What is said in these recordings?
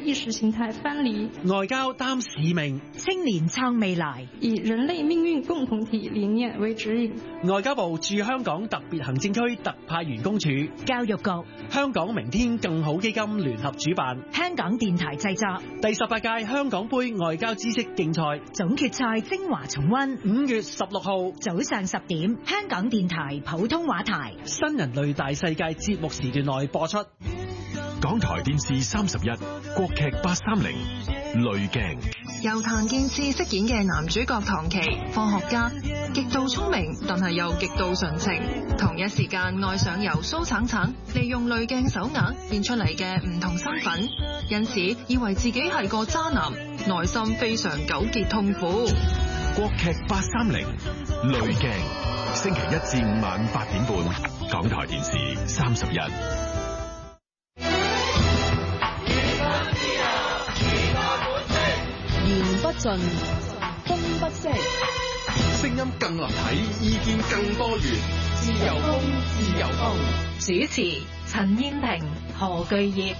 意識形態分離。 外交擔使命， 青年撐未來， 以人類命運共同體理念為指引。 外交部駐香港特別行政區特派員公署、 教育局、 香港明天更好基金聯合主辦， 香港電台製作第18屆香港杯外交知識競賽總決賽精華重溫 ，5月16號早上10點，香港電台普通話台新人類大世界節目時段內播出。 港台電視31國劇830濾鏡， 由譚健次飾演嘅男主角唐琪，科學家，極度聰明，但係又極度純情，同一時間愛上由蘇橙橙利用濾鏡手鐲變出嚟嘅唔同身份，因此以為自己係個渣男，內心非常糾結痛苦。 國劇830濾鏡，星期1至5晚8點半，港台電視31。 言不盡，風不息， 聲音更立體，意見更多元。自由風，自由風。 主持：陳燕萍、何巨業。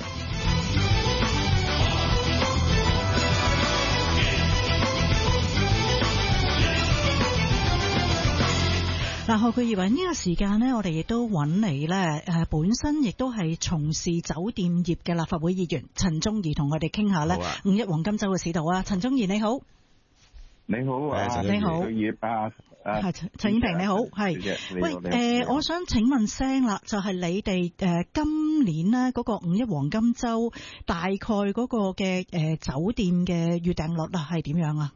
嗱，何巨業話呢個時間呢，我哋亦都揾你呢，本身亦都係從事酒店業嘅立法會議員陳宗彝同我哋傾下呢五一黃金週嘅市道啊。陳宗彝你好。 你好啊， 你好。 何巨業啊， 陳燕萍你好，係。喂，我想請問聲啦，就係你哋今年呢嗰個五一黃金週大概嗰個嘅酒店嘅預訂率係點樣啊？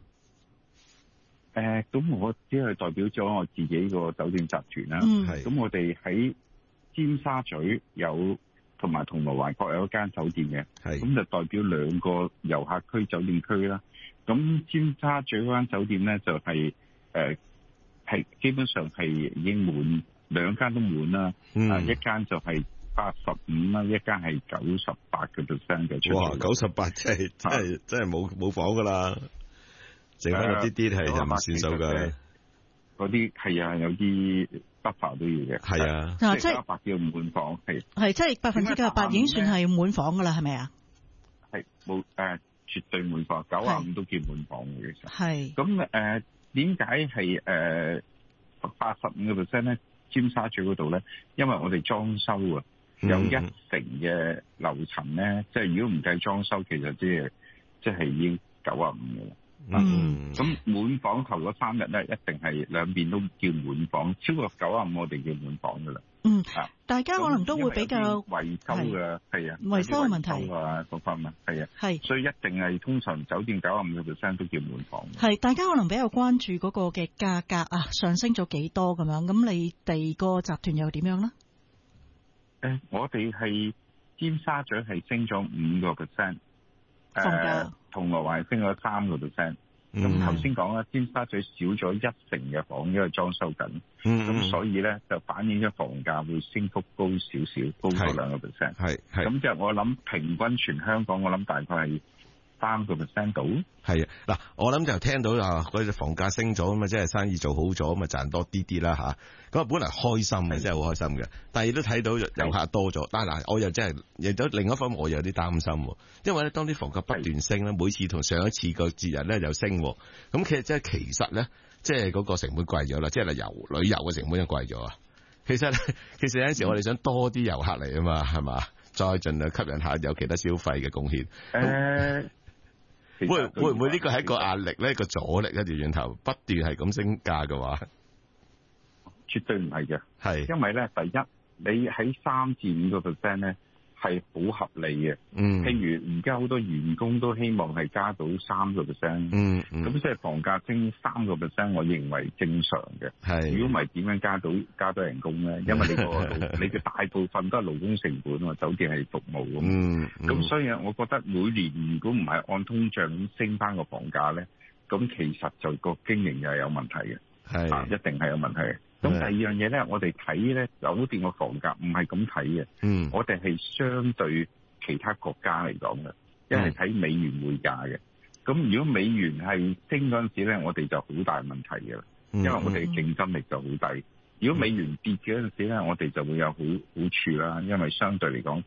咁我只係代表咗我自己個酒店集團啦。咁我哋喺尖沙咀有同埋銅鑼灣各有一間酒店嘅，咁就代表兩個遊客區酒店區啦。咁尖沙咀嗰間酒店咧就係基本上係已經滿，兩間都滿啦。一間就係85啦，一間係98%嘅出。 哇，98真係冇房噶啦。剩翻嗰啲係人唔算數嘅， 嗰啲係啊，有啲buffer都要嘅。係啊，即係100叫滿房，係即係98%已經算係滿房噶啦，係咪啊？ 係冇絕對滿房，95都叫滿房嘅其實。係咁點解係85% 咧？尖沙咀嗰度咧，因為我哋裝修啊，有1成嘅樓層咧，即係如果唔計裝修，其實即係已經95嘅啦。咁滿房頭嗰3日咧，一定係兩邊都叫滿房，超過95我哋叫滿房噶啦。 大家可能都會比較維修嘅，係啊， 維修嘅問題啊，各方面係啊，係，所以一定係通常酒店95%都叫滿房。 係，大家可能比較關注嗰個嘅價格啊，上升咗幾多咁樣？咁你哋個集團又點樣咧？ 我哋係尖沙咀係升咗5%。 房價銅鑼灣升咗3%，咁頭先講啦，尖沙咀少咗1成嘅房，因為裝修緊，咁所以咧就反映咗房價會升幅高少少，高咗2%，係，咁即係我諗平均全香港，我諗大概係3% 到。 係啊，嗱，我諗就聽到啊，嗰隻房價升咗咁啊，即係生意做好咗咁啊，賺多啲啦吓。咁啊，本來開心嘅，真係好開心嘅。但係亦都睇到遊客多咗，但係嗱，我又真係亦都另一方面，我有啲擔心，因為咧當啲房價不斷升咧，每次同上一次個節日咧又升，咁其實咧，即係嗰個成本貴咗啦，即係旅遊嘅成本就貴咗啊。其實有陣時我哋想多啲遊客嚟啊嘛，係嘛，再盡量吸引下有其他消費嘅貢獻。會唔會呢個係一個壓力咧？一個阻力咧？調轉頭不斷係咁升價嘅話， 絕對唔係嘅。係因為咧，第一你喺3至5%咧係好合理嘅。譬如而家好多員工都希望係加到3%。咁即係房價升3%，我認為正常嘅。係如果唔係點樣加到人工咧？因為你嘅大部分都係勞工成本啊，酒店係服務咁。咁所以我覺得每年如果唔係按通脹升翻個房價咧，咁其實就個經營又係有問題嘅。係一定係有問題嘅。咁第二樣嘢咧，我哋睇咧酒店個房價唔係咁睇嘅，我哋係相對其他國家嚟講嘅，因為睇美元匯價嘅。咁如果美元係升嗰陣時咧，我哋就好大問題嘅啦，因為我哋競爭力就好低。如果美元跌嘅嗰陣時咧，我哋就會有好處啦，因為相對嚟講都係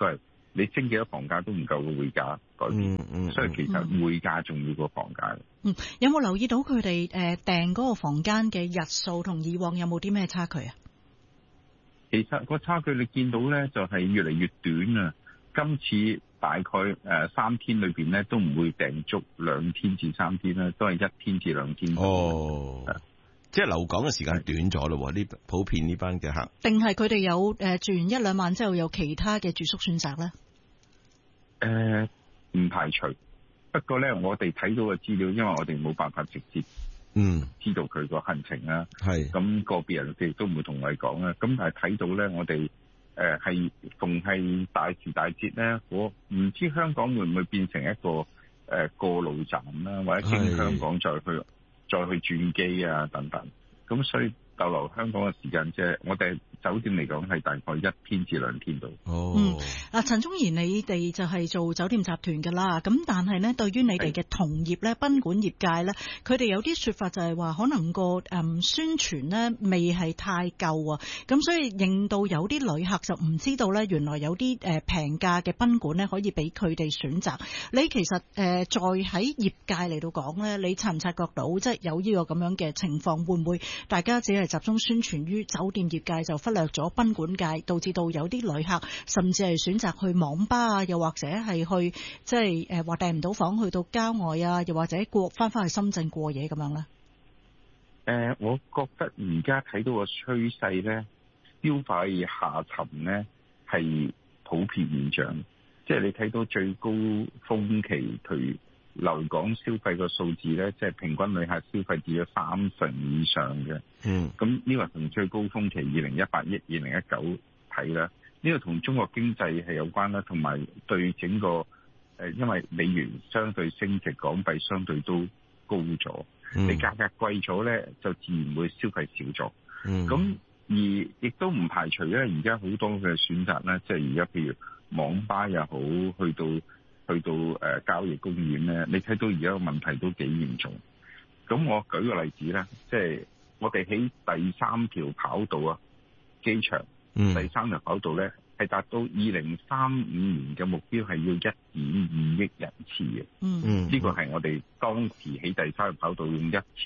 你升幾多房價都唔夠個匯價改變，所以其實匯價重要過房價。 有冇留意到佢哋訂嗰個房間嘅日數同以往有冇啲咩差距啊？ 其實個差距你見到咧，就係越嚟越短啊！今次大概3天裏邊咧，都唔會訂足2天至3天啦，都係1天至2天。 即係留港嘅時間短咗咯，呢普遍呢班嘅客。定係佢哋有住完1-2晚之後有其他嘅住宿選擇咧？ 唔排除，不過咧我哋睇到嘅資料，因為我哋冇辦法直接知道佢個行程啦。係咁個別人哋都唔會同我哋講啦。咁但係睇到咧，我哋係逢係大時大節咧，我唔知香港會唔會變成一個過路站啦，或者經香港再去轉機啊等等，咁所以逗留香港嘅時間即係我哋酒店嚟講係大概1天至2天度。 陳宗賢，你哋就係做酒店集團㗎啦，咁但係呢，對於你哋嘅同業咧，賓館業界咧，佢哋有啲說法就係話，可能個宣傳呢未係太夠啊，咁所以令到有啲旅客就唔知道咧，原來有啲平價嘅賓館咧可以俾佢哋選擇。你其實在喺業界嚟到講咧，你察唔察覺到即係有呢個咁樣嘅情況，會唔會大家只係集中宣傳於酒店業界，就忽略咗賓館界，導致到有啲旅客甚至係選擇去網吧啊，又或者係去即係話訂唔到房去到郊外啊，又或者翻去深圳過夜咁樣咧？ 我覺得而家睇到個趨勢咧，消費下沉咧係普遍現象，即係你睇到最高峰期佢留港消費個數字咧，即係平均旅客消費至咗30%以上嘅。咁呢個同最高峰期2018億、2019睇啦，呢個同中國經濟係有關啦，同埋對整個因為美元相對升值，港幣相對都高咗，你價格貴咗咧，就自然會消費少咗。咁而亦都唔排除咧，而家好多嘅選擇咧，即係而家譬如網吧又好，去到郊野公園咧，你睇到而家個問題都幾嚴重。咁我舉個例子咧，即係我哋喺第3條跑道啊，機場第3條跑道咧係達到2035年嘅目標係要1.2億人次嘅。呢個係我哋當時喺第3條跑道用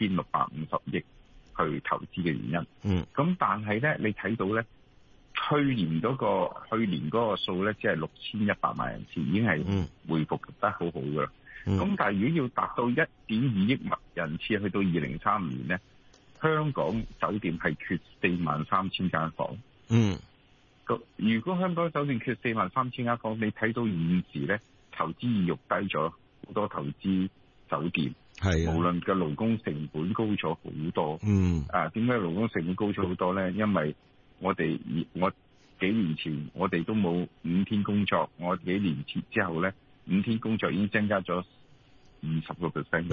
1650億去投資嘅原因。咁但係咧，你睇到咧，去年嗰個數咧，只係6100萬人次，已經係恢復得好好噶啦。咁但係如果要達到1.2億人次，去到2035年咧，香港酒店係缺43000間房。如果香港酒店缺43000間房，你睇到現時咧投資意欲低咗，好多投資酒店，無論嘅勞工成本高咗好多。點解勞工成本高咗好多咧？因為我幾年前我哋都冇5天工作，我幾年前之後咧5天工作已經增加咗20%。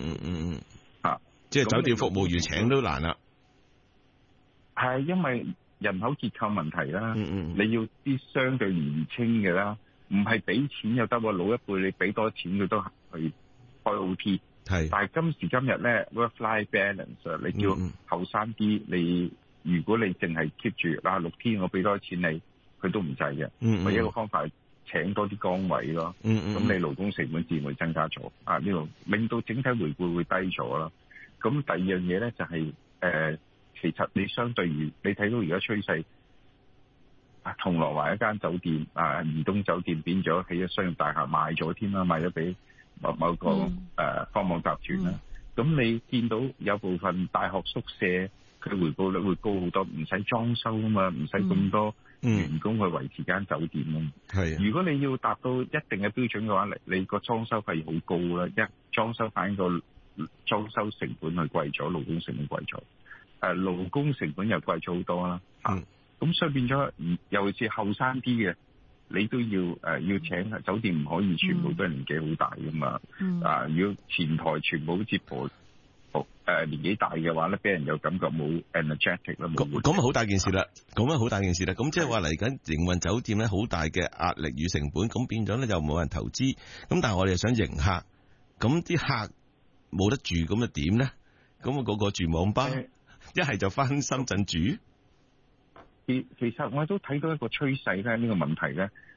即係酒店服務員請都難啦。 係因為人口結構問題啦，你要啲相對年輕嘅啦，唔係俾錢就得喎，老一輩你俾多錢佢都去開 OT。但係今時今日咧 work-life balance， 你叫後生啲，你如果你淨係 keep 住6天我俾多錢你，佢都唔制嘅。唯一個方法係請多啲崗位咯。咁你勞工成本自然會增加咗。呢度令到整體回報會低咗啦。咁第二樣嘢咧就係其實你相對於你睇到而家趨勢，銅鑼灣一間酒店怡東酒店變咗起咗商業大廈賣咗添啦，賣咗俾某個科網集團啦。咁你見到有部分大學宿舍佢回報率會高好多，唔使裝修啊嘛，唔使咁多員工去維持間酒店啊。如果你要達到一定嘅標準嘅話，你個裝修費好高啦，裝修反映個裝修成本係貴咗，勞工成本貴咗。勞工成本又貴咗好多啦。咁所以變咗，尤其是後生啲嘅，你都要請酒店，唔可以全部都係年紀好大噶嘛。如果前台全部好似年紀大嘅話咧，俾人有感覺冇 energetic 啦。 咁啊好大件事啦，咁即係話嚟緊營運酒店咧，好大嘅壓力與成本，咁變咗咧又冇人投資。咁但係我哋又想迎客，咁啲客冇得住，咁啊點咧？咁啊個住網吧。一係就翻深圳住。 其實我都睇到一個趨勢咧，呢個問題咧，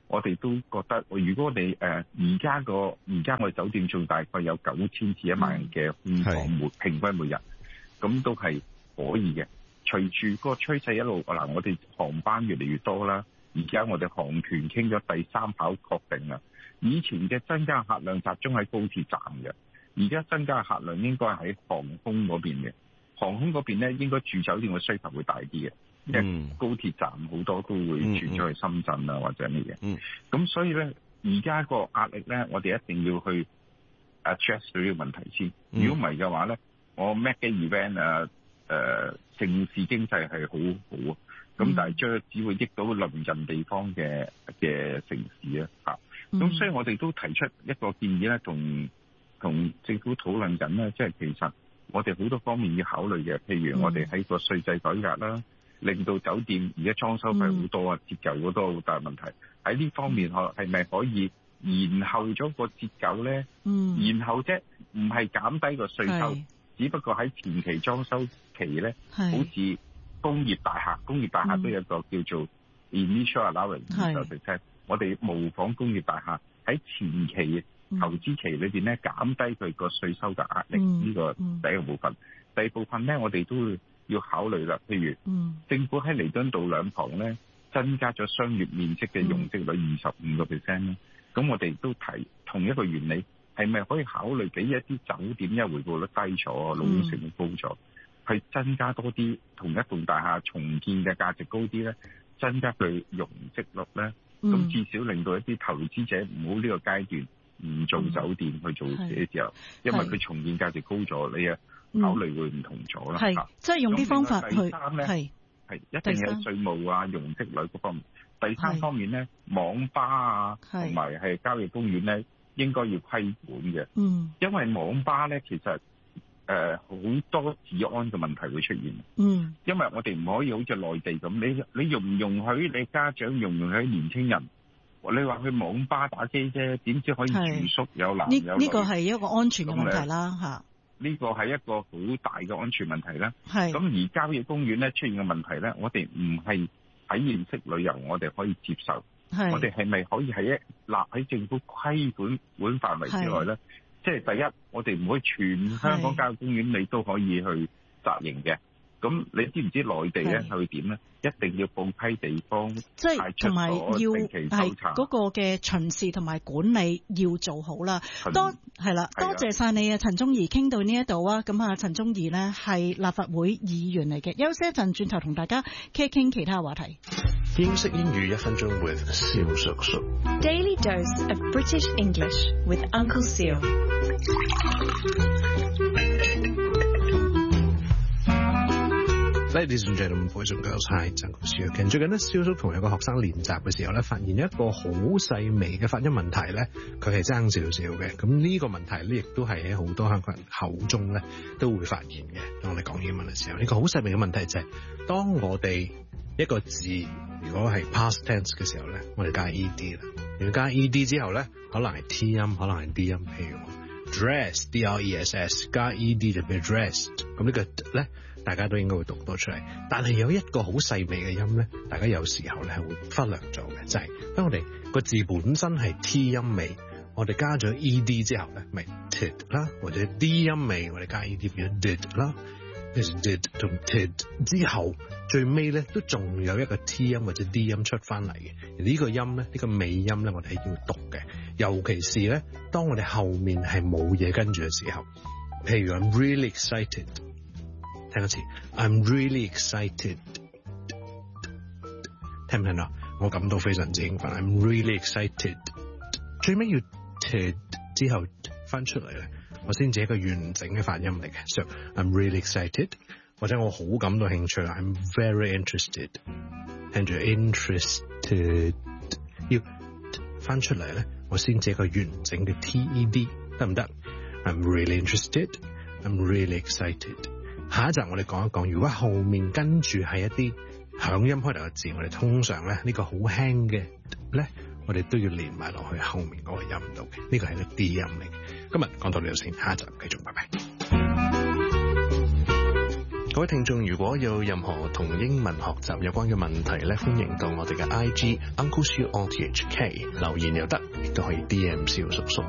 我哋都覺得，如果我哋而家我哋酒店做大概有9000至1萬人嘅空房平均每日，咁都係可以嘅。隨住嗰個趨勢一路嗱，我哋航班越嚟越多啦，而家我哋航團傾咗第3跑確定啦。以前嘅增加客量集中喺高鐵站嘅，而家增加客量應該喺航空嗰邊嘅。航空嗰邊咧，應該住酒店嘅需求會大啲嘅。因為高鐵站好多都會轉咗去深圳啊，或者乜嘢。咁所以咧，而家個壓力咧，我哋一定要去 address 到呢個問題先。如果唔係嘅話咧，我 make 嘅 event 城市經濟係好好啊。咁但係只會益到鄰近地方嘅城市啊。嚇。咁所以我哋都提出一個建議咧，同政府討論緊咧，即係其實我哋好多方面要考慮嘅，譬如我哋喺個稅制改革啦。令到酒店而家裝修費好多啊，折舊好多好大問題。喺呢方面係咪可以延後咗個折舊咧？延後啫，唔係減低個稅收，只不過喺前期裝修期咧，好似工業大廈都有一個叫做 initial allowance，我哋模仿工業大廈喺前期投資期裏邊咧，減低佢個稅收嘅壓力。呢個第一個部分。第二部分咧，我哋都要考慮啦，譬如政府喺彌敦道兩旁咧增加咗商業面積嘅容積率25%咧，咁我哋都提同一個原理，係咪可以考慮俾一啲酒店因為回報率低咗、勞工成本高咗，去增加多啲同一棟大廈重建嘅價值高啲咧，增加佢容積率咧，咁至少令到一啲投資者唔好呢個階段唔做酒店去做寫字樓，因為佢重建價值高咗，你考慮會唔同咗啦， 即係用啲方法去係一定有稅務啊、容積率嗰方面。第三方面咧，網吧啊，同埋係郊野公園咧，應該要規管嘅。因為網吧咧，其實好多治安嘅問題會出現。因為我哋唔可以好似內地咁，你容唔容許你家長容唔容許年青人？你話去網吧打機啫，點知可以住宿有男有女？ 呢個係一個安全嘅問題啦，嚇。 呢個係一個好大嘅安全問題啦。咁而郊野公園咧出現嘅問題咧，我哋唔係體驗式旅遊，我哋可以接受。我哋係咪可以喺立喺政府規管範圍之內咧？即係第一，我哋唔可以全香港郊野公園你都可以去紮營嘅。咁你知唔知內地咧係會點咧？一定要報批地方， 即係同埋要係嗰個嘅巡視同埋管理要做好啦。多謝晒你啊，陳宗彝，傾到呢一度啊。咁啊，陳宗彝呢係立法會議員嚟嘅。休息一陣，轉頭同大家傾一傾其他話題。 英式英語1分鐘 with 蕭叔叔。 Daily dose of British English with Uncle Seal。 Ladies and gentlemen, boys and girls, hi， Uncle Seal。最近呢，蕭叔同有個學生練習嘅時候咧，發現一個好細微嘅發音問題咧，佢係爭少少嘅。咁呢個問題咧，亦都係喺好多香港人口中咧都會發現嘅。當我哋講英文嘅時候，呢個好細微嘅問題就係，當我哋一個字如果係 past tense 嘅時候咧，我哋加 ed 啦。如果加 ed 之後咧，可能係 t 音，可能係 d 音。譬如 dress dress 加 ed 就變 dressed。咁呢個咧，大家都應該會讀到出嚟。但係有一個好細微嘅音咧，大家有時候咧係會忽略咗嘅，就係當我哋個字本身係 t 音尾，我哋加咗 ed 之後咧，咪 tid 啦，或者 d 音尾，我哋加 ed 變咗 did 啦。did 同 tid 之後，最尾咧都仲有一個 t 音或者 d 音出翻嚟嘅。而呢個音咧，呢個尾音咧，我哋係要讀嘅。尤其是咧，當我哋後面係冇嘢跟住嘅時候，譬如 I'm really excited。聽一次 ，I'm really excited。聽唔聽到？我感到非常之興奮 ，I'm really excited。最尾要 tid 之後翻出嚟咧，我先至係一個完整嘅發音嚟嘅。So I'm really excited， 或者我好感到興趣 ，I'm very interested。聽住 interested， 要翻出嚟咧，我先至係一個完整嘅 TED， 得唔得 ？I'm really interested，I'm really excited。下一集我哋講一講，如果後面跟住係一啲響音開頭嘅字，我哋通常咧呢個好輕嘅咧，我哋都要連埋落去後面嗰個音度嘅。呢個係一個 D 音嚟嘅。今日講到呢度先，下一集繼續，拜拜。各位位聽眾如果有任何同英文學習有關嘅問題咧，歡迎到我哋嘅 IG Uncle Siu RTHK 留言又得，亦都可以 DM 蕭叔叔。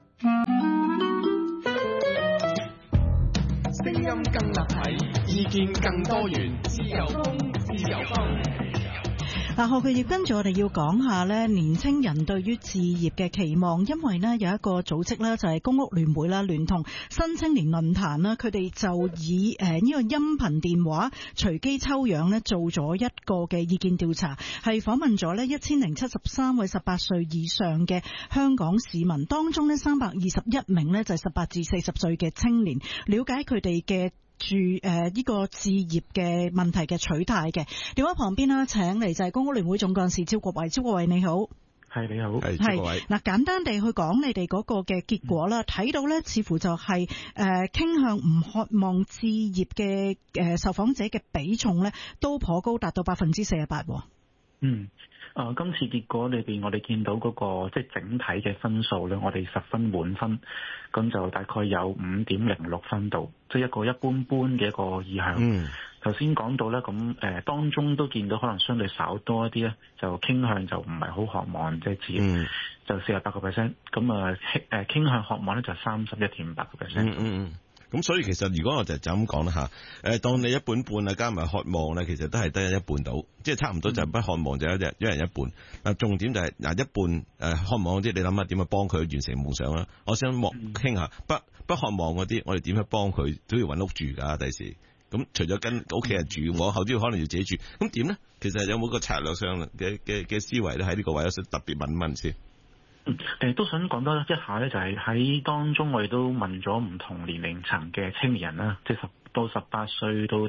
聲音更立體，意見更多元，自由風，自由風。 嗱，何巨業跟住我哋要講下咧，年青人對於置業嘅期望，因為呢有一個組織咧就係公屋聯會啦，聯同新青年論壇啦，佢哋就以呢個音頻電話隨機抽樣咧做咗一個嘅意見調查，係訪問咗呢1073位18歲以上嘅香港市民，當中呢321名呢就係18至40歲嘅青年，了解佢哋嘅住呢個置業嘅問題嘅取態嘅。電話旁邊啦，請嚟就係公屋聯會總幹事招國偉。招國偉你好。 係，你好。係招國偉。嗱，簡單地去講你哋嗰個嘅結果啦，睇到咧似乎就係傾向唔渴望置業嘅受訪者嘅比重咧都頗高，達到48%。 今次結果裏邊，我哋見到嗰個即係整體嘅分數咧，我哋10分滿分，咁就大概有5.06分度，即係一個一般般嘅一個意向。頭先講到咧，咁當中都見到可能相對稍多一啲咧，就傾向就唔係好渴望即係置業，就48%。咁傾向渴望咧就31.8%。 咁所以其實如果我就咁講啦嚇，當你一半半啊加埋渴望咧，其實都係得一半到，即係差唔多就不渴望就一人一半。嗱，重點就係嗱一半渴望嗰啲，你諗下點去幫佢完成夢想啦？我想傾下不渴望嗰啲，我哋點去幫佢都要揾屋住㗎第時。咁除咗跟屋企人住，我後都要可能要自己住。咁點咧？其實有冇個策略上嘅思維咧？喺呢個位特別問先。 都想講多一下咧，就係喺當中我哋都問咗唔同年齡層嘅青年人啦，即係到18歲到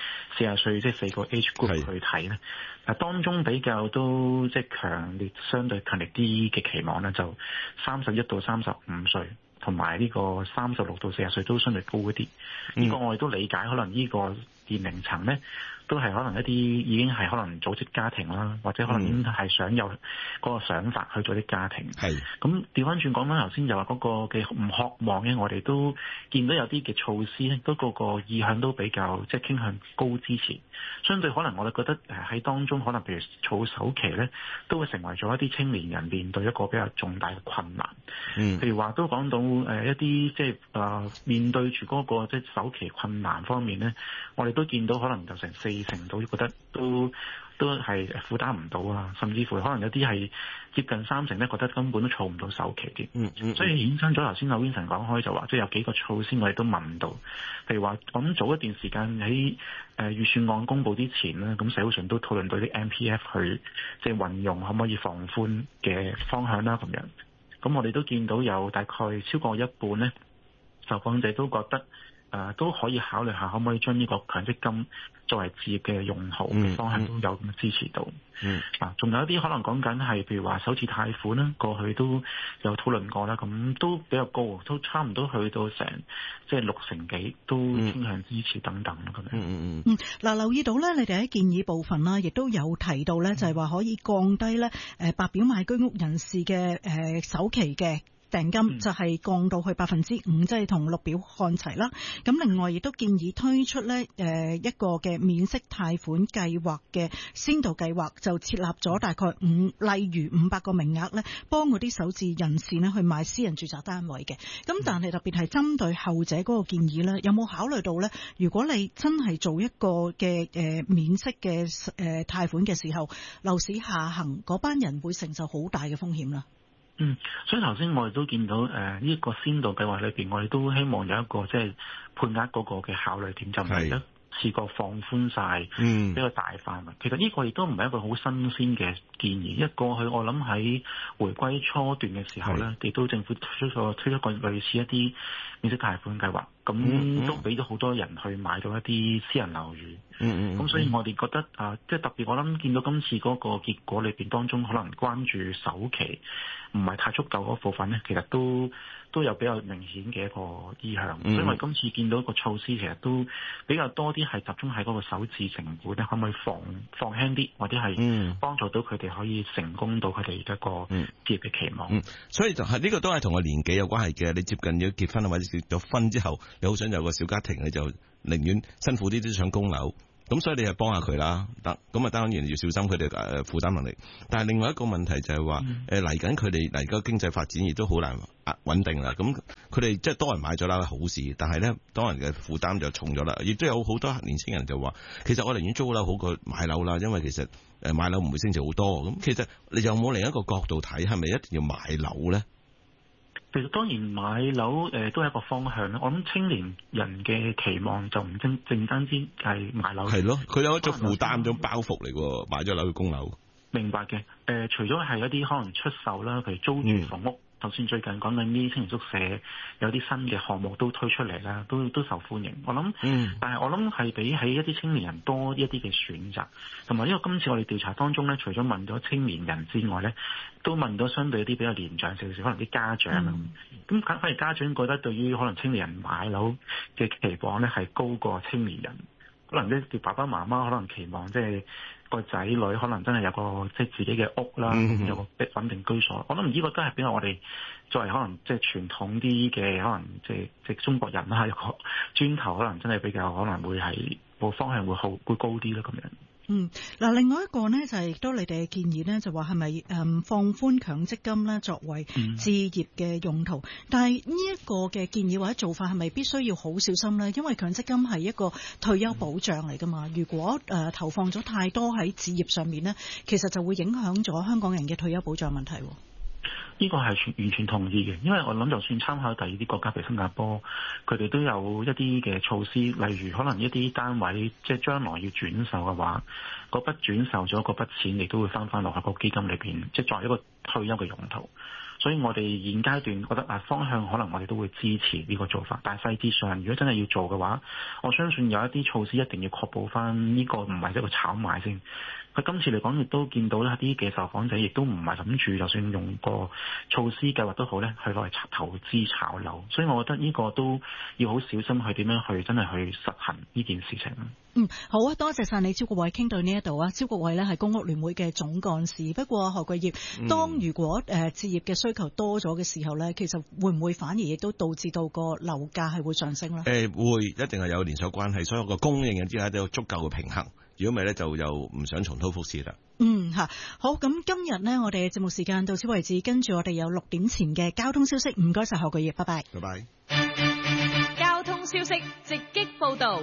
40歲，即係4個 age group 去睇咧。嗱，當中比較都即係相對強烈啲嘅期望咧，就31到35歲，同埋呢個36到40歲都相對高一啲。呢個我哋都理解，可能呢個年齡層咧，都係可能一啲已經係可能組織家庭啦，或者可能已經係想有嗰個想法去做啲家庭。係咁調翻轉講翻頭先，就話嗰個嘅唔渴望嘅，我哋都見到有啲嘅措施咧，都個意向都比較即係傾向高支持。相對可能我哋覺得喺當中，可能譬如儲首期咧，都會成為咗一啲青年人面對一個比較重大嘅困難。譬如話都講到一啲即係面對住嗰個即係首期困難方面咧，我哋都見到可能就成40%到，覺得都係負擔唔到啊，甚至乎可能有啲係接近30%咧，覺得根本都儲唔到首期嘅。所以衍生咗頭先阿 Vincent 講開就話，即係有幾個措施我哋都問到，譬如話咁早一段時間喺預算案公佈之前咧，咁社會上都討論到啲 MPF 去即係運用可唔可以放寬嘅方向啦咁樣。咁我哋都見到有大概超過一半咧，受訪者都覺得都可以考慮下可唔可以將呢個強積金作為置業嘅用途嘅方向都有咁嘅支持到。仲有一啲可能講緊係譬如話首次貸款啦，過去都有討論過啦，咁都比較高，都差唔多去到成即係60%幾都傾向支持等等咁樣。 嗱，留意到咧，你哋喺建議部分啦，亦都有提到咧，就係話可以降低咧白表買居屋人士嘅首期嘅訂金就係降到去5%，即係同綠表看齊啦。咁另外亦都建議推出咧一個嘅免息貸款計劃嘅先導計劃，就設立咗大概例如500個名額咧，幫嗰啲首置人士咧去買私人住宅單位嘅。咁但係特別係針對後者嗰個建議咧，有冇考慮到咧？如果你真係做一個嘅免息嘅貸款嘅時候，樓市下行嗰班人會承受好大嘅風險啦。 所以頭先我哋都見到呢一個先導計劃裏邊，我哋都希望有一個即係配額嗰個嘅考慮點，就唔係一次過放寬晒比較大範圍。其實呢個亦都唔係一個好新鮮嘅建議，因為過去我諗喺回歸初段嘅時候咧，亦都政府推出過類似一啲免息貸款計劃，咁都俾咗好多人去買到一啲私人樓宇。咁所以我哋覺得即係特別，我諗見到今次嗰個結果裏邊當中，可能關注首期唔係太足夠嗰部分咧，其實都有比較明顯嘅一個意向。所以我哋今次見到個措施，其實都比較多啲係集中喺嗰個首置成本咧，可唔可以放輕啲，或者係幫助到佢哋可以成功到佢哋一個置業嘅期望。 所以就係呢個都係同個年紀有關係嘅。你接近要結婚或者結咗婚之後， 又好想有個小家庭，你就寧願辛苦啲都想供樓。咁所以你就幫下佢啦，得咁啊，當然要小心佢哋負擔能力。但係另外一個問題就係話，嚟緊佢哋嚟緊經濟發展亦都好難穩定啦。咁佢哋即係多人買咗樓係好事，但係咧多人嘅負擔就重咗啦。亦都有好多年輕人就話，其實我寧願租樓好過買樓啦，因為其實買樓唔會升值好多。咁其實你有冇另一個角度睇，係咪一定要買樓咧？ 其實當然買樓都係一個方向啦。我諗青年人嘅期望就唔淨單止係買樓。係咯，佢有一種負擔，一種包袱嚟喎，買咗樓去供樓。明白嘅。除咗係一啲可能出售啦，譬如租住房屋。就算最近講緊啲青年宿舍有啲新嘅項目都推出嚟啦，都受歡迎。我諗，但係我諗係比起一啲青年人多一啲嘅選擇，同埋因為今次我哋調查當中咧，除咗問咗青年人之外咧，都問咗相對一啲比較年長少少，可能啲家長啊。咁反而家長覺得對於可能青年人買樓嘅期望咧係高過青年人，可能啲爸爸媽媽可能期望即係個仔女可能真係有個即係自己嘅屋啦，有個穩定居所。我諗呢個都係比較我哋作為可能即係傳統啲嘅可能即係中國人啦，有個磚頭可能真係比較可能會係個方向會高啲咯咁樣。 嗱，另外一個呢，就係亦都你哋嘅建議呢，就話係咪放寬強積金呢作為置業嘅用途？但係呢一個嘅建議或者做法係咪必須要好小心呢？因為強積金係一個退休保障嚟㗎嘛，如果投放咗太多喺置業上面呢，其實就會影響咗香港人嘅退休保障問題。 呢個係完全同意嘅，因為我諗就算參考第二啲國家，譬如新加坡，佢哋都有一啲嘅措施，例如可能一啲單位即係將來要轉售嘅話，嗰筆轉售咗嗰筆錢，亦都會翻落去個基金裏邊，即係作為一個退休嘅用途。所以我哋現階段覺得方向可能我哋都會支持呢個做法，但係細節上如果真係要做嘅話，我相信有一啲措施一定要確保翻呢個唔係一個炒賣先。佢今次嚟講亦都見到一啲嘅受訪者亦都唔係諗住，就算用個措施計劃都好咧，去攞嚟投資炒樓。所以我覺得呢個都要好小心去點樣去真係去實行呢件事情。 好啊，多謝晒你，招國偉傾到呢一度啊。招國偉咧係公屋聯會嘅總幹事。不過何桂業，當如果置業嘅需求多咗嘅時候咧，其實會唔會反而亦都導致到個樓價係會上升咧？ 會，一定係有連鎖關係，所有個供應嘅之下都有足夠嘅平衡。如果唔係咧，就又唔想重蹈覆轍啦。 好，咁今日呢，我哋嘅節目時間到此為止，跟住我哋有6點前嘅交通消息。唔該晒何桂業，拜拜。 拜拜。 交通消息直擊報道。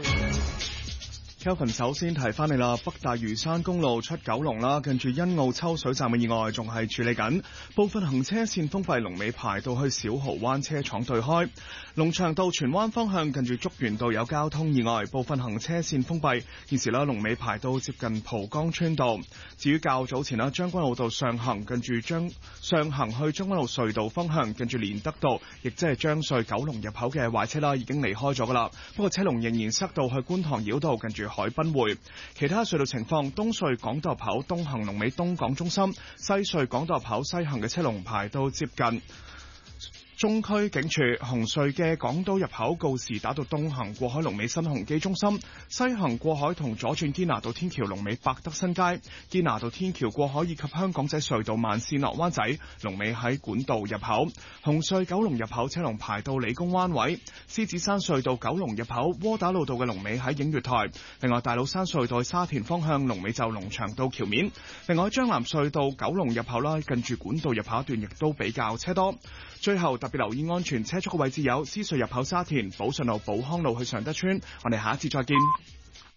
Kelvin 首先提翻你啦，北大嶼山公路出九龍啦，近住欣澳抽水站嘅意外仲係處理緊，部分行車線封閉，龍尾排到去小蠔灣車廠對開。龍翔道荃灣方向近住竹園道有交通意外，部分行車線封閉，現時啦龍尾排到接近蒲崗村道。至於較早前啦，將軍澳道上行近住上行去將軍澳隧道方向，近住連德道，亦即係將隧九龍入口嘅壞車啦，已經離開咗噶啦。不過車龍仍然塞到去觀塘繞道，近住海濱匯。其他隧道情況，東隧港島入口東行龍尾東港中心，西隧港島入口西行嘅車龍排到接近中區警署。紅隧嘅港島入口告士打道東行過海龍尾新鴻基中心，西行過海同左轉堅拿道天橋龍尾百德新街，堅拿道天橋過海以及香港仔隧道慢線落灣仔龍尾喺管道入口。紅隧九龍入口車龍排到理工灣位，獅子山隧道九龍入口窩打老道嘅龍尾喺映月台。另外大老山隧道沙田方向龍尾就龍翔道橋面。另外將南隧道九龍入口啦，近住管道入口一段亦都比較車多。最後特別留意安全車速嘅位置有獅隧入口沙田、寶順路、寶康路去尚德村。我哋下一次再見。